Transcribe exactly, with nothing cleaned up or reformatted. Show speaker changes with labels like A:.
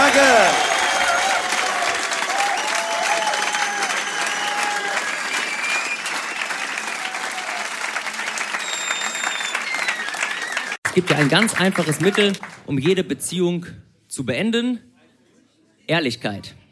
A: Danke.
B: Es gibt ja ein ganz einfaches Mittel, um jede Beziehung zu beenden: Ehrlichkeit.